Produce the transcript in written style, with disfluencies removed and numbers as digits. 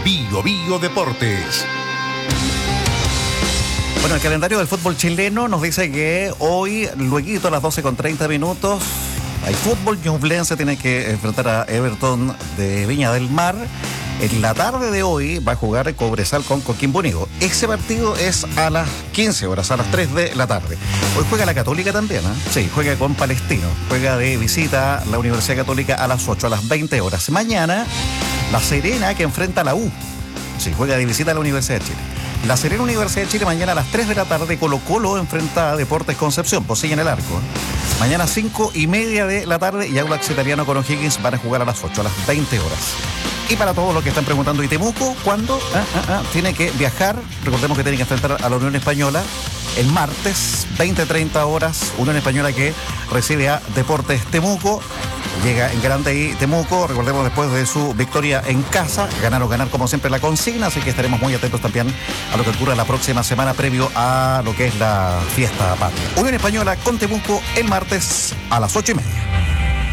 Bio Bio Deportes. Bueno, el calendario del fútbol chileno nos dice que hoy, luego a las 12:30, hay fútbol. Ñublense tiene que enfrentar a Everton de Viña del Mar. En la tarde de hoy va a jugar Cobresal con Coquimbo Unido. Ese partido es a las 15 horas, a las 3 de la tarde. Hoy juega la Católica también, ¿eh? Sí, juega con Palestino. Juega de visita la Universidad Católica a las 8, a las 20 horas. Mañana, La Serena que enfrenta a la U. Sí, juega de visita a la Universidad de Chile. La Serena Universidad de Chile mañana a las 3 de la tarde. Colo-Colo enfrenta a Deportes Concepción, Pocilla en el arco. Mañana 5:30 de la tarde y Audax Italiano con O'Higgins van a jugar a las 8, a las 20 horas. Y para todos los que están preguntando, ¿y Temuco cuándo? Tiene que viajar. Recordemos que tiene que enfrentar a la Unión Española el martes, 20:30 horas. Unión Española que recibe a Deportes Temuco. Llega en grande y Temuco, recordemos después de su victoria en casa, ganar o ganar como siempre la consigna, así que estaremos muy atentos también a lo que ocurra la próxima semana previo a lo que es la fiesta patria. Unión Española con Temuco el martes a las 8:30.